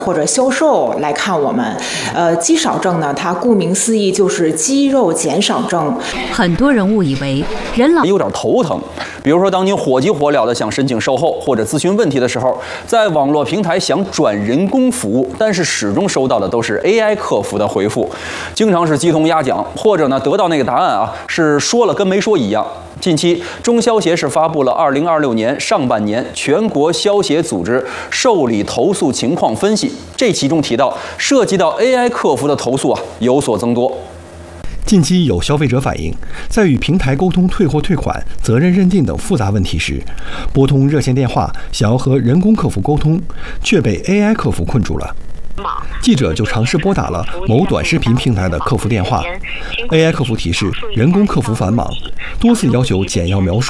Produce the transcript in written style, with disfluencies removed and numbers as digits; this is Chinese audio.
或者销售来看我们，肌少症呢，它顾名思义就是肌肉减少症。 很多人误以为人老有点头疼，比如说当您火急火燎的想申请售后或者咨询问题的时候，在网络平台想转人工服务，但是始终收到的都是 AI 客服的回复，经常是鸡同鸭讲，或者呢得到那个答案啊是说了跟没说一样。近期，中消协是发布了2026年上半年全国消协组织受理投诉情况分析，这其中提到，涉及到 AI 客服的投诉有所增多。 近期有消费者反映，在与平台沟通退货退款、责任认定等复杂问题时，拨通热线电话想要和人工客服沟通，却被 AI 客服困住了。记者就尝试拨打了某短视频平台的客服电话，AI 客服提示人工客服繁忙，多次要求简要描述